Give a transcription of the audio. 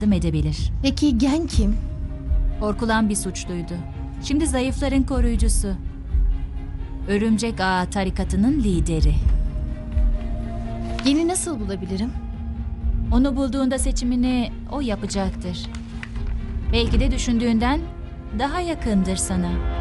yardım edebilir. Peki Gen kim? Korkulan bir suçluydu. Şimdi zayıfların koruyucusu. Örümcek Ağa tarikatının lideri. Gen'i nasıl bulabilirim? Onu bulduğunda seçimini o yapacaktır. Belki de düşündüğünden daha yakındır sana.